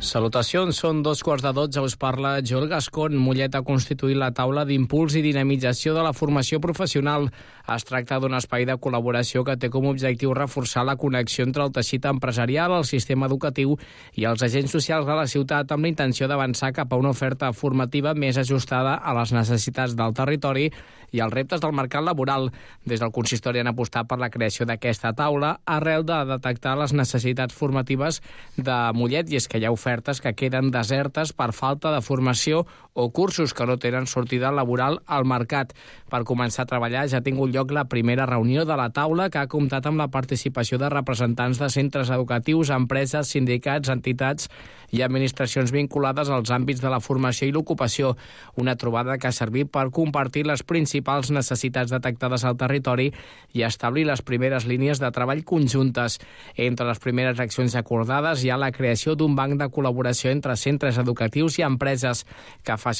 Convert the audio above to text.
Salutacions, són 2:15. Us parla Joel Gascon. Mollet ha constituït la taula d'impuls i dinamització de la formació professional. Es tracta d'un espai de col·laboració que té com a objectiu reforçar la connexió entre el teixit empresarial, el sistema educatiu i els agents socials de la ciutat amb la intenció d'avançar cap a una oferta formativa més ajustada a les necessitats del territori i als reptes del mercat laboral. Des del consistori han apostat per la creació d'aquesta taula arrel de detectar les necessitats formatives de Mollet, i és que hi ha ofertes que queden desertes per falta de formació o cursos que no tenen sortida laboral al mercat. Per començar a treballar ja ha tingut lloc la primera reunió de la taula, que ha comptat amb la participació de representants de centres educatius, empreses, sindicats, entitats i administracions vinculades als àmbits de la formació i l'ocupació. Una trobada que ha servit per compartir les principals necessitats detectades al territori i establir les primeres línies de treball conjuntes. Entre les primeres accions acordades hi ha la creació d'un banc de col·laboració entre centres educatius i empreses que